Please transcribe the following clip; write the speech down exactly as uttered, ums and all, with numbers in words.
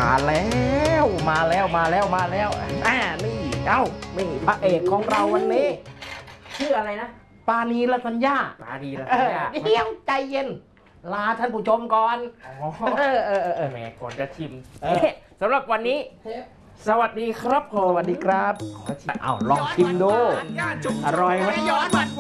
มาแล้วมาแล้วมาแล้วมาแล้วอ่านี่เอ้านี่พระเอกของเราวันนี้ชื่ออะไรนะปานีรัตญญาปานีรัตญญาเดี๋ยวใจเย็นลาท่านผู้ชมก่อนเออเออเออแหมก่อนจะชิมสำหรับวันนี้สวัสดีครับผมสวัสดีครับเอาลองชิมดูอร่อยไหม